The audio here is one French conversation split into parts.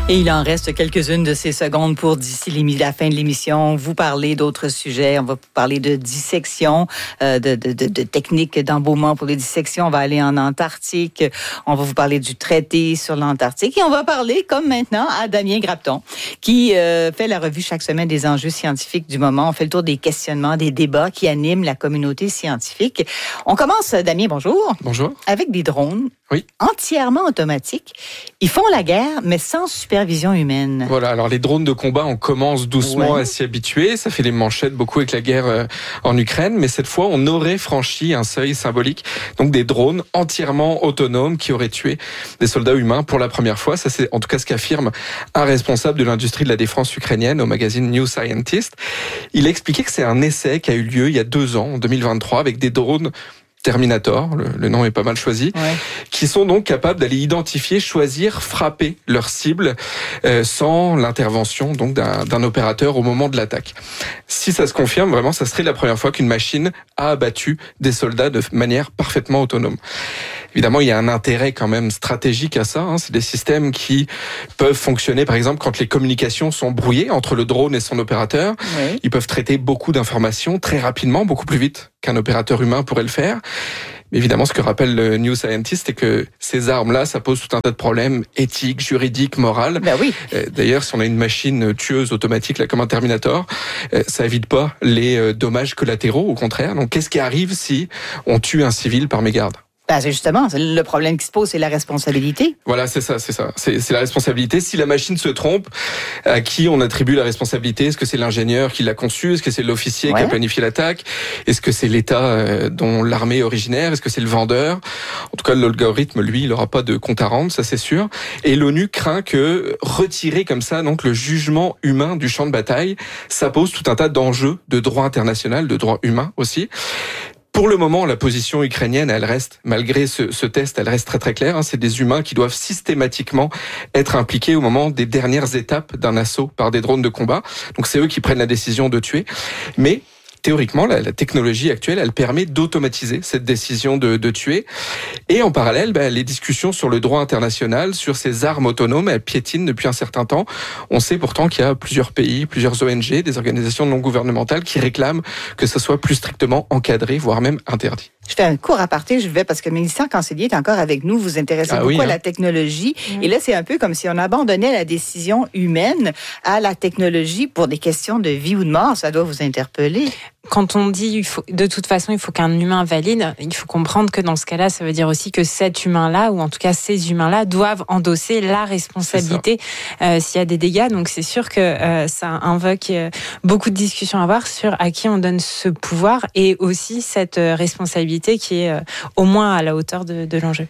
Et il en reste quelques-unes de ces secondes pour d'ici la fin de l'émission vous parler d'autres sujets. On va vous parler de dissection, de techniques d'embaumement pour les dissections. On va aller en Antarctique. On va vous parler du traité sur l'Antarctique. Et on va parler, comme maintenant, à Damien Grapton, qui fait la revue chaque semaine des enjeux scientifiques du moment. On fait le tour des questionnements, des débats qui animent la communauté scientifique. On commence, Damien, bonjour. Bonjour. Avec des drones. Oui. Entièrement automatiques. Ils font la guerre, mais sans supervision humaine. Voilà, alors les drones de combat, on commence doucement à s'y habituer. Ça fait les manchettes beaucoup avec la guerre en Ukraine. Mais cette fois, on aurait franchi un seuil symbolique. Donc des drones entièrement autonomes qui auraient tué des soldats humains pour la première fois. Ça, c'est en tout cas ce qu'affirme un responsable de l'industrie de la défense ukrainienne au magazine New Scientist. Il a expliqué que c'est un essai qui a eu lieu il y a 2 ans, en 2023, avec des drones Terminator, le nom est pas mal choisi, qui sont donc capables d'aller identifier, choisir, frapper leur cible sans l'intervention donc d'un opérateur au moment de l'attaque. Si ça se confirme, vraiment, ça serait la première fois qu'une machine a abattu des soldats de manière parfaitement autonome. Évidemment, il y a un intérêt quand même stratégique à ça. C'est des systèmes qui peuvent fonctionner, par exemple, quand les communications sont brouillées entre le drone et son opérateur. Oui. Ils peuvent traiter beaucoup d'informations très rapidement, beaucoup plus vite qu'un opérateur humain pourrait le faire. Mais évidemment, ce que rappelle le New Scientist, c'est que ces armes-là, ça pose tout un tas de problèmes éthiques, juridiques, moraux. Ben oui. D'ailleurs, si on a une machine tueuse automatique, là, comme un Terminator, ça évite pas les dommages collatéraux, au contraire. Donc, qu'est-ce qui arrive si on tue un civil par mégarde ? Ben c'est justement, le problème qui se pose, c'est la responsabilité. Voilà, c'est ça. C'est la responsabilité. Si la machine se trompe, à qui on attribue la responsabilité ? Est-ce que c'est l'ingénieur qui l'a conçu ? Est-ce que c'est l'officier qui a planifié l'attaque ? Est-ce que c'est l'État dont l'armée est originaire ? Est-ce que c'est le vendeur ? En tout cas, l'algorithme, lui, il n'aura pas de compte à rendre, ça c'est sûr. Et l'ONU craint que retirer comme ça donc le jugement humain du champ de bataille, ça pose tout un tas d'enjeux de droit international, de droit humain aussi. Pour le moment, la position ukrainienne, elle reste, malgré ce test, elle reste très très claire. C'est des humains qui doivent systématiquement être impliqués au moment des dernières étapes d'un assaut par des drones de combat. Donc c'est eux qui prennent la décision de tuer. Mais théoriquement, la technologie actuelle, elle permet d'automatiser cette décision de tuer. Et en parallèle, les discussions sur le droit international, sur ces armes autonomes, elles piétinent depuis un certain temps. On sait pourtant qu'il y a plusieurs pays, plusieurs ONG, des organisations non gouvernementales qui réclament que ça soit plus strictement encadré, voire même interdit. Je fais un court aparté, je vais parce que Mélissa Cancelier est encore avec nous. Vous vous intéressez beaucoup à la technologie. Et là, c'est un peu comme si on abandonnait la décision humaine à la technologie pour des questions de vie ou de mort. Ça doit vous interpeller. Quand on dit de toute façon, il faut qu'un humain valide, il faut comprendre que dans ce cas-là, ça veut dire aussi que cet humain-là, ou en tout cas ces humains-là, doivent endosser la responsabilité s'il y a des dégâts. Donc c'est sûr que ça invoque beaucoup de discussions à avoir sur à qui on donne ce pouvoir et aussi cette responsabilité qui est au moins à la hauteur de l'enjeu.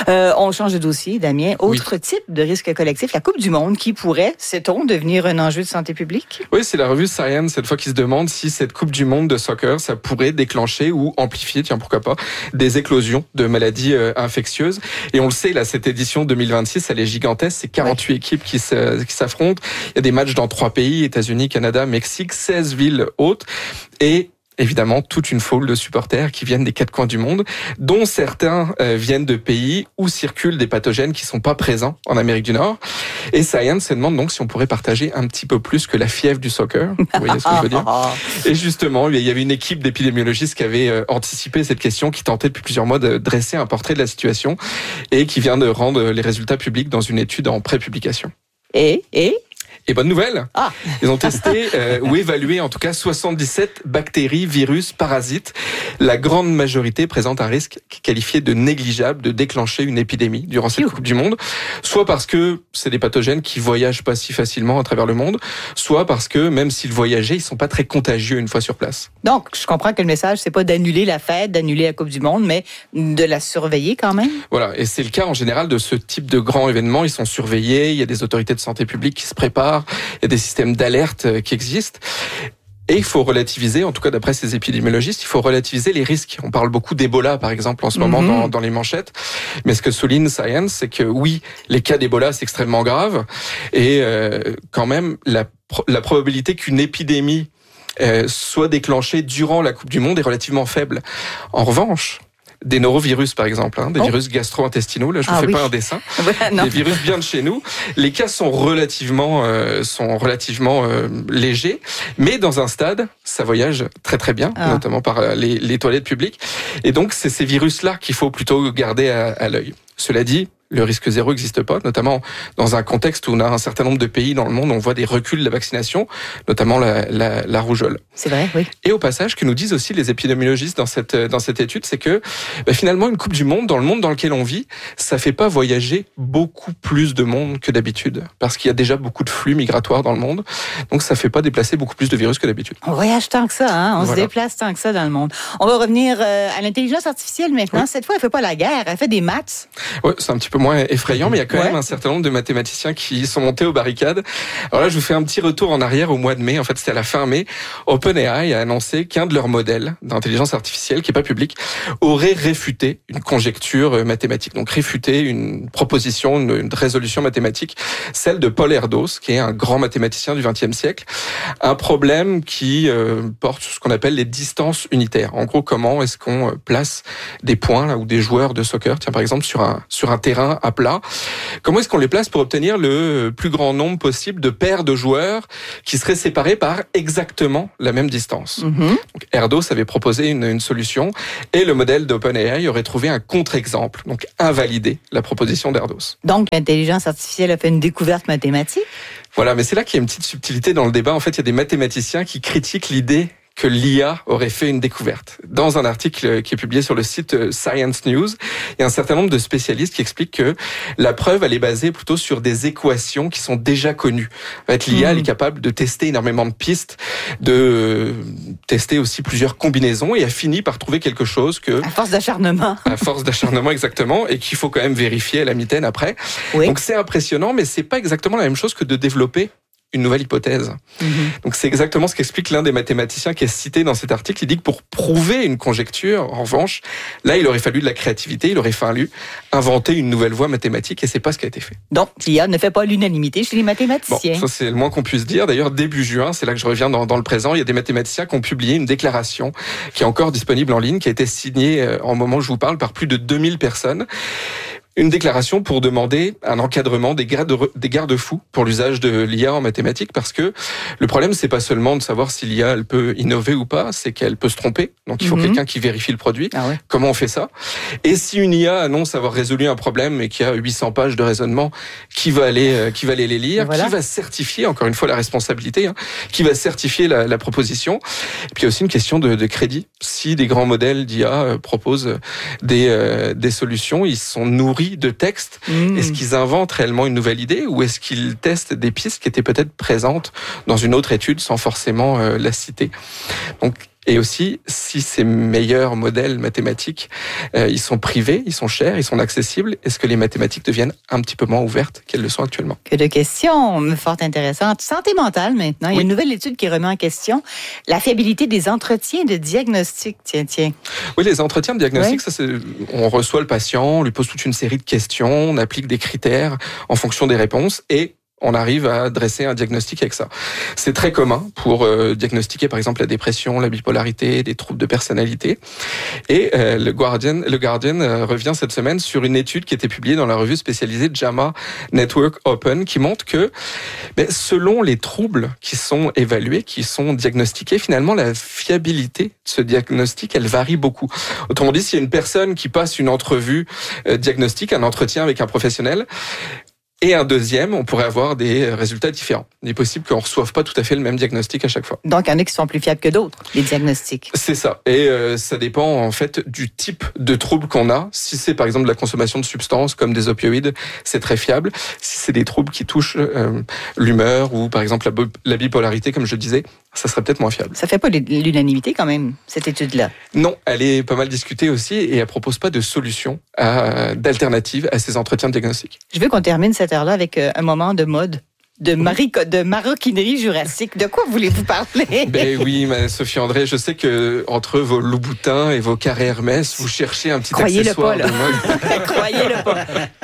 On change de dossier, Damien. Autre type de risque collectif, la Coupe du Monde qui pourrait, sait-on, devenir un enjeu de santé publique? Oui, c'est la revue Science cette fois qui se demande si cette Coupe du Monde de soccer, ça pourrait déclencher ou amplifier, tiens pourquoi pas, des éclosions de maladies infectieuses. Et on le sait, là, cette édition 2026, elle est gigantesque. C'est 48 équipes qui s'affrontent. Il y a des matchs dans 3 pays, États-Unis, Canada, Mexique, 16 villes hôtes. Et évidemment, toute une foule de supporters qui viennent des 4 coins du monde, dont certains viennent de pays où circulent des pathogènes qui sont pas présents en Amérique du Nord. Et Science se demande donc si on pourrait partager un petit peu plus que la fièvre du soccer. Vous voyez ce que je veux dire ? Et justement, il y avait une équipe d'épidémiologistes qui avait anticipé cette question, qui tentait depuis plusieurs mois de dresser un portrait de la situation et qui vient de rendre les résultats publics dans une étude en pré-publication. Et bonne nouvelle, ils ont testé ou évalué en tout cas 77 bactéries, virus, parasites. La grande majorité présente un risque qualifié de négligeable de déclencher une épidémie durant cette Coupe du Monde, soit parce que c'est des pathogènes qui voyagent pas si facilement à travers le monde, soit parce que même s'ils voyageaient, ils sont pas très contagieux une fois sur place. Donc, je comprends que le message, c'est pas d'annuler la fête, d'annuler la Coupe du Monde, mais de la surveiller quand même. Voilà, et c'est le cas en général de ce type de grands événements. Ils sont surveillés, il y a des autorités de santé publique qui se préparent, il y a des systèmes d'alerte qui existent. Et il faut relativiser, en tout cas d'après ces épidémiologistes, il faut relativiser les risques. On parle beaucoup d'Ebola, par exemple, en ce moment dans les manchettes. Mais ce que souligne Science, c'est que oui, les cas d'Ebola, c'est extrêmement grave. Et quand même, la probabilité qu'une épidémie soit déclenchée durant la Coupe du Monde est relativement faible. En revanche, des norovirus, par exemple, des virus gastro-intestinaux. Là, je vous fais pas un dessin. Des virus bien de chez nous. Les cas sont relativement légers, mais dans un stade, ça voyage très très bien, notamment par les toilettes publiques. Et donc, c'est ces virus-là qu'il faut plutôt garder à l'œil. Cela dit, le risque zéro n'existe pas, notamment dans un contexte où on a un certain nombre de pays dans le monde où on voit des reculs de la vaccination, notamment la rougeole. C'est vrai, oui. Et au passage, que nous disent aussi les épidémiologistes dans cette étude, c'est que finalement, une Coupe du Monde, dans le monde dans lequel on vit, ça fait pas voyager beaucoup plus de monde que d'habitude, parce qu'il y a déjà beaucoup de flux migratoires dans le monde, donc ça fait pas déplacer beaucoup plus de virus que d'habitude. On voyage tant que ça, on se déplace tant que ça dans le monde. On va revenir à l'intelligence artificielle maintenant. Oui. Cette fois, elle fait pas la guerre, elle fait des maths. Oui, c'est un petit peu moins effrayant, mais il y a quand même un certain nombre de mathématiciens qui sont montés aux barricades. Alors là, je vous fais un petit retour en arrière au mois de mai. En fait, c'était à la fin mai. OpenAI a annoncé qu'un de leurs modèles d'intelligence artificielle, qui est pas public, aurait réfuté une conjecture mathématique. Donc réfuté une proposition, une résolution mathématique, celle de Paul Erdos, qui est un grand mathématicien du XXe siècle. Un problème qui porte sur ce qu'on appelle les distances unitaires. En gros, comment est-ce qu'on place des points là, ou des joueurs de soccer, tiens par exemple sur un terrain à plat. Comment est-ce qu'on les place pour obtenir le plus grand nombre possible de paires de joueurs qui seraient séparés par exactement la même distance? Donc, Erdos avait proposé une solution et le modèle d'OpenAI aurait trouvé un contre-exemple, donc invalidé la proposition d'Erdos. Donc l'intelligence artificielle a fait une découverte mathématique? Voilà, mais c'est là qu'il y a une petite subtilité dans le débat. En fait, il y a des mathématiciens qui critiquent l'idée que l'IA aurait fait une découverte. Dans un article qui est publié sur le site Science News, il y a un certain nombre de spécialistes qui expliquent que la preuve, elle est basée plutôt sur des équations qui sont déjà connues. En fait, l'IA, elle est capable de tester énormément de pistes, de tester aussi plusieurs combinaisons et a fini par trouver quelque chose que... À force d'acharnement. À force d'acharnement, exactement, et qu'il faut quand même vérifier à la mitaine après. Oui. Donc c'est impressionnant, mais c'est pas exactement la même chose que de développer une nouvelle hypothèse. Donc c'est exactement ce qu'explique l'un des mathématiciens qui est cité dans cet article. Il dit que pour prouver une conjecture, en revanche, là il aurait fallu de la créativité, il aurait fallu inventer une nouvelle voie mathématique et c'est pas ce qui a été fait. Donc l'IA ne fait pas l'unanimité chez les mathématiciens. Bon, ça c'est le moins qu'on puisse dire. D'ailleurs début juin, c'est là que je reviens dans le présent, il y a des mathématiciens qui ont publié une déclaration qui est encore disponible en ligne, qui a été signée en moment où je vous parle par plus de 2000 personnes. Une déclaration pour demander un encadrement des garde-fous pour l'usage de l'IA en mathématiques, parce que le problème, c'est pas seulement de savoir si l'IA elle peut innover ou pas, c'est qu'elle peut se tromper. Donc il faut quelqu'un qui vérifie le produit. Ah ouais. Comment on fait ça? Et si une IA annonce avoir résolu un problème et qu'il y a 800 pages de raisonnement, qui va aller les lire, qui va certifier, encore une fois la responsabilité, qui va certifier la proposition. Et puis il y a aussi une question de crédit. Si des grands modèles d'IA proposent des solutions, ils sont nourris de textes. Est-ce qu'ils inventent réellement une nouvelle idée ou est-ce qu'ils testent des pistes qui étaient peut-être présentes dans une autre étude sans forcément la citer? Donc, et aussi, si ces meilleurs modèles mathématiques, ils sont privés, ils sont chers, ils sont accessibles, est-ce que les mathématiques deviennent un petit peu moins ouvertes qu'elles le sont actuellement? Que de questions fort intéressantes. Santé mentale maintenant, il y a une nouvelle étude qui remet en question la fiabilité des entretiens de diagnostic. Tiens. Oui, les entretiens de diagnostic, ça, on reçoit le patient, on lui pose toute une série de questions, on applique des critères en fonction des réponses et on arrive à dresser un diagnostic avec ça. C'est très commun pour diagnostiquer par exemple la dépression, la bipolarité, des troubles de personnalité. Et le Guardian revient cette semaine sur une étude qui était publiée dans la revue spécialisée JAMA Network Open qui montre que selon les troubles qui sont évalués, qui sont diagnostiqués, finalement la fiabilité de ce diagnostic, elle varie beaucoup. Autrement dit, s'il y a une personne qui passe une entrevue diagnostique, un entretien avec un professionnel, et un deuxième, on pourrait avoir des résultats différents. Il est possible qu'on ne reçoive pas tout à fait le même diagnostic à chaque fois. Donc, il y en a qui sont plus fiables que d'autres, les diagnostics. C'est ça. Et ça dépend en fait du type de trouble qu'on a. Si c'est par exemple de la consommation de substances comme des opioïdes, c'est très fiable. Si c'est des troubles qui touchent l'humeur ou par exemple la bipolarité, comme je le disais, ça serait peut-être moins fiable. Ça fait pas l'unanimité quand même, cette étude-là? Non, elle est pas mal discutée aussi et elle propose pas de solution d'alternative à ces entretiens de diagnostic. Je veux qu'on termine cette heure-là avec un moment de mode. De maroquinerie jurassique. De quoi voulez-vous parler? Oui, Sophie André, je sais que entre vos Louboutins et vos carrés Hermès, vous cherchez un petit accessoire de mode. Croyez-le pas.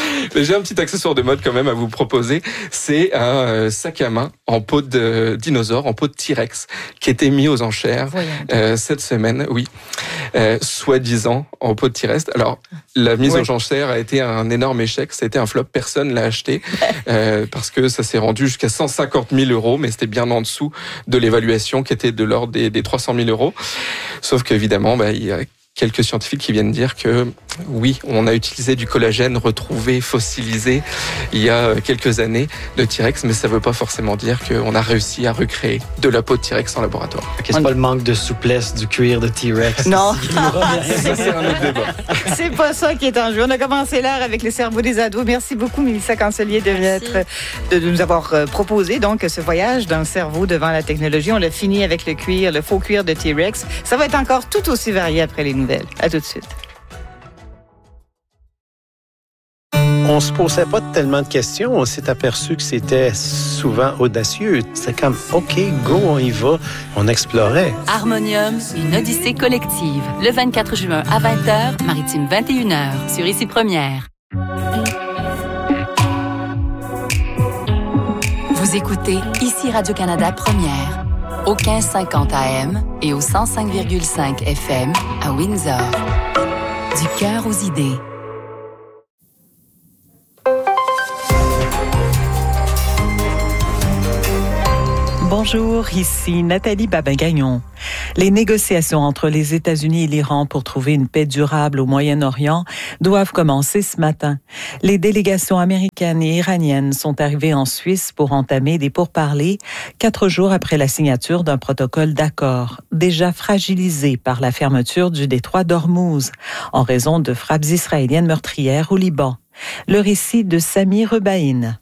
Mais j'ai un petit accessoire de mode quand même à vous proposer. C'est un sac à main en peau de dinosaure, en peau de T-Rex, qui a été mis aux enchères cette semaine, oui, soi-disant en peau de T-Rex. Alors, la mise aux enchères a été un énorme échec, ça a été un flop, personne l'a acheté, parce que ça s'est rendu jusqu'à 150 000 €, mais c'était bien en dessous de l'évaluation qui était de l'ordre des 300 000 €. Sauf qu'évidemment, il y a quelques scientifiques qui viennent dire que oui, on a utilisé du collagène retrouvé, fossilisé il y a quelques années de T-Rex, mais ça ne veut pas forcément dire qu'on a réussi à recréer de la peau de T-Rex en laboratoire. C'est pas le manque de souplesse du cuir de T-Rex? Non. Ça, c'est un autre débat. C'est pas ça qui est en jeu. On a commencé l'heure avec le cerveau des ados. Merci beaucoup, Mélissa Cancelier, de nous avoir proposé donc ce voyage d'un cerveau devant la technologie. On l'a fini avec le cuir, le faux cuir de T-Rex. Ça va être encore tout aussi varié après les nouvelles. À tout de suite. On se posait pas tellement de questions. On s'est aperçu que c'était souvent audacieux. C'était comme, OK, go, on y va. On explorait. Harmonium, une odyssée collective. Le 24 juin à 20h, Maritime 21h, sur Ici Première. Vous écoutez Ici Radio-Canada Première, au 1550 AM et au 105,5 FM à Windsor. Du cœur aux idées. Bonjour, ici Nathalie Babin-Gagnon. Les négociations entre les États-Unis et l'Iran pour trouver une paix durable au Moyen-Orient doivent commencer ce matin. Les délégations américaines et iraniennes sont arrivées en Suisse pour entamer des pourparlers 4 jours après la signature d'un protocole d'accord, déjà fragilisé par la fermeture du détroit d'Ormuz en raison de frappes israéliennes meurtrières au Liban. Le récit de Sami Rebaïn.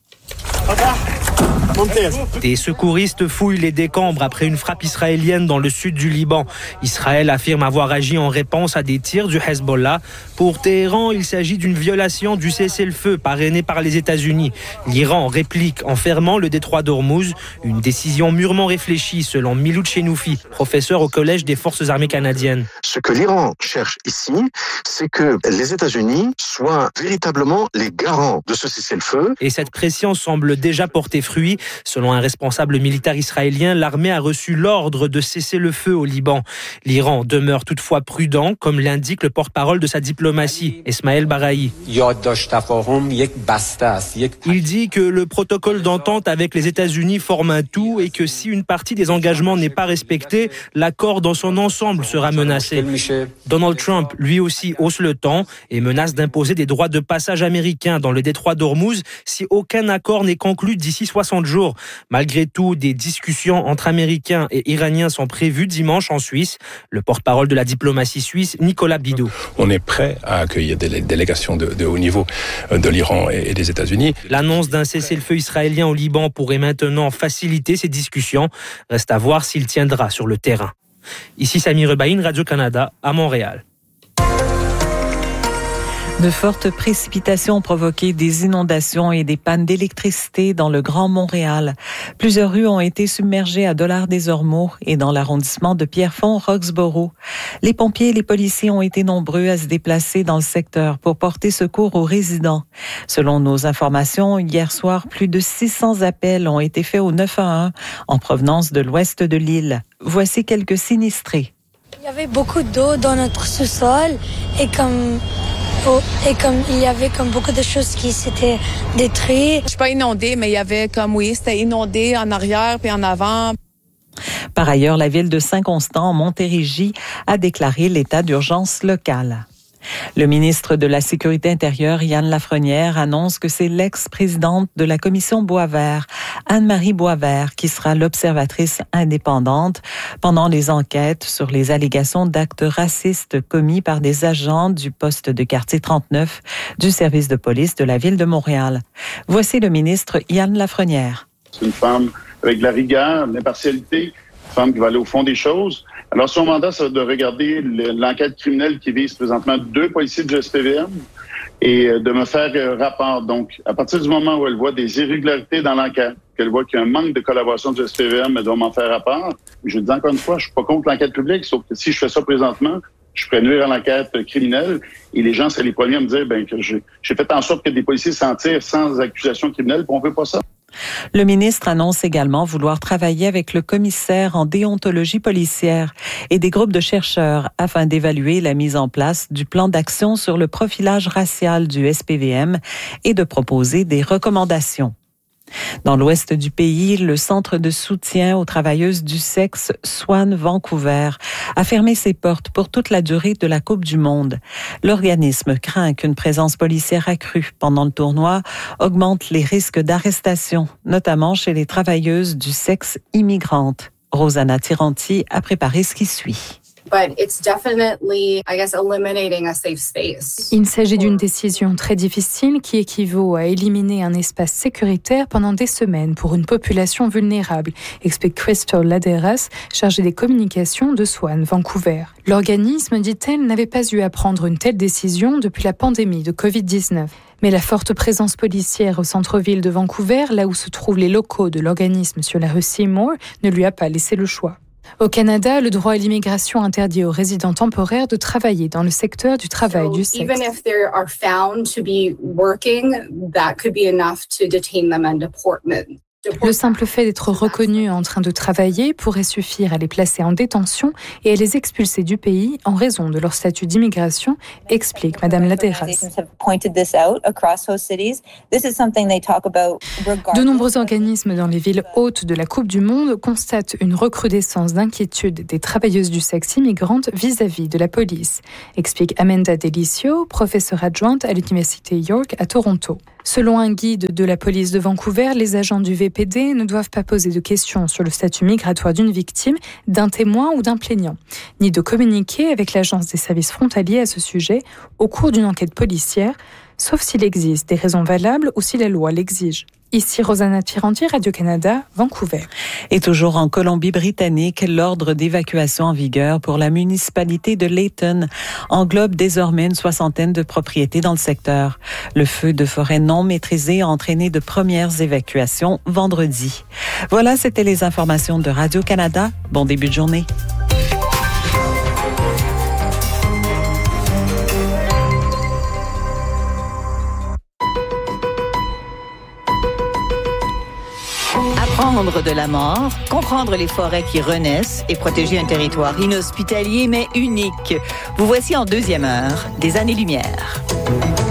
Des secouristes fouillent les décombres après une frappe israélienne dans le sud du Liban. Israël affirme avoir agi en réponse à des tirs du Hezbollah. Pour Téhéran, il s'agit d'une violation du cessez-le-feu parrainé par les États-Unis. L'Iran réplique en fermant le détroit d'Ormuz, une décision mûrement réfléchie selon Miloud Chenoufi, professeur au Collège des Forces armées canadiennes. Ce que l'Iran cherche ici, c'est que les États-Unis soient véritablement les garants de ce cessez-le-feu. Et cette pression semble déjà porter fruit. Selon un responsable militaire israélien, l'armée a reçu l'ordre de cesser le feu au Liban. L'Iran demeure toutefois prudent, comme l'indique le porte-parole de sa diplomatie, Esmaël Barahi. Il dit que le protocole d'entente avec les États-Unis forme un tout et que si une partie des engagements n'est pas respectée, l'accord dans son ensemble sera menacé. Donald Trump, lui aussi, hausse le ton et menace d'imposer des droits de passage américains dans le détroit d'Ormuz si aucun accord n'est conclu d'ici 60 jours. Malgré tout, des discussions entre Américains et Iraniens sont prévues dimanche en Suisse. Le porte-parole de la diplomatie suisse, Nicolas Bidot. On est prêt à accueillir des délégations de haut niveau de l'Iran et des États-Unis. L'annonce d'un cessez-le-feu israélien au Liban pourrait maintenant faciliter ces discussions. Reste à voir s'il tiendra sur le terrain. Ici Sami Rebaïn, Radio-Canada, à Montréal. De fortes précipitations ont provoqué des inondations et des pannes d'électricité dans le Grand Montréal. Plusieurs rues ont été submergées à Dollard-des-Ormeaux et dans l'arrondissement de Pierrefonds-Roxborough. Les pompiers et les policiers ont été nombreux à se déplacer dans le secteur pour porter secours aux résidents. Selon nos informations, hier soir, plus de 600 appels ont été faits au 911 en provenance de l'ouest de l'île. Voici quelques sinistrés. Il y avait beaucoup d'eau dans notre sous-sol et comme il y avait comme beaucoup de choses qui s'étaient détruites. Je suis pas inondée, mais il y avait c'était inondé en arrière puis en avant. Par ailleurs, la ville de Saint-Constant, en Montérégie, a déclaré l'état d'urgence locale. Le ministre de la Sécurité intérieure, Yann Lafrenière, annonce que c'est l'ex-présidente de la commission Boisvert, Anne-Marie Boisvert, qui sera l'observatrice indépendante pendant les enquêtes sur les allégations d'actes racistes commis par des agents du poste de quartier 39 du service de police de la ville de Montréal. Voici le ministre Yann Lafrenière. C'est une femme avec de la rigueur, de l'impartialité, une femme qui va aller au fond des choses. Alors, son mandat, c'est de regarder l'enquête criminelle qui vise présentement 2 policiers du SPVM et de me faire rapport. Donc, à partir du moment où elle voit des irrégularités dans l'enquête, qu'elle voit qu'il y a un manque de collaboration du SPVM, elle doit m'en faire rapport. Je dis encore une fois, je suis pas contre l'enquête publique, sauf que si je fais ça présentement, je pourrais nuire à l'enquête criminelle. Et les gens seraient les premiers à me dire que j'ai fait en sorte que des policiers s'en tirent sans accusation criminelle, puis on veut pas ça. Le ministre annonce également vouloir travailler avec le commissaire en déontologie policière et des groupes de chercheurs afin d'évaluer la mise en place du plan d'action sur le profilage racial du SPVM et de proposer des recommandations. Dans l'ouest du pays, le centre de soutien aux travailleuses du sexe Swan Vancouver a fermé ses portes pour toute la durée de la Coupe du Monde. L'organisme craint qu'une présence policière accrue pendant le tournoi augmente les risques d'arrestation, notamment chez les travailleuses du sexe immigrantes. Rosanna Tiranti a préparé ce qui suit. Il s'agit d'une décision très difficile qui équivaut à éliminer un espace sécuritaire pendant des semaines pour une population vulnérable, explique Crystal Laderas, chargée des communications de Swan Vancouver. L'organisme, dit-elle, n'avait pas eu à prendre une telle décision depuis la pandémie de Covid-19. Mais la forte présence policière au centre-ville de Vancouver, là où se trouvent les locaux de l'organisme sur la rue Seymour, ne lui a pas laissé le choix. Au Canada, le droit à l'immigration interdit aux résidents temporaires de travailler dans le secteur du travail du sexe. Even if they are found to be working, that could be enough to detain them and deportment. Le simple fait d'être reconnus en train de travailler pourrait suffire à les placer en détention et à les expulser du pays en raison de leur statut d'immigration, explique Madame Laderas. De nombreux organismes dans les villes hôtes de la Coupe du Monde constatent une recrudescence d'inquiétude des travailleuses du sexe immigrantes vis-à-vis de la police, explique Amanda Delicio, professeure adjointe à l'Université York à Toronto. Selon un guide de la police de Vancouver, les agents du VPD ne doivent pas poser de questions sur le statut migratoire d'une victime, d'un témoin ou d'un plaignant, ni de communiquer avec l'Agence des services frontaliers à ce sujet au cours d'une enquête policière, sauf s'il existe des raisons valables ou si la loi l'exige. Ici Rosanna Tiranti, Radio-Canada, Vancouver. Et toujours en Colombie-Britannique, l'ordre d'évacuation en vigueur pour la municipalité de Layton englobe désormais une soixantaine de propriétés dans le secteur. Le feu de forêt non maîtrisé a entraîné de premières évacuations vendredi. Voilà, c'était les informations de Radio-Canada. Bon début de journée. Apprendre de la mort, comprendre les forêts qui renaissent et protéger un territoire inhospitalier mais unique. Vous voici en deuxième heure des Années-Lumière.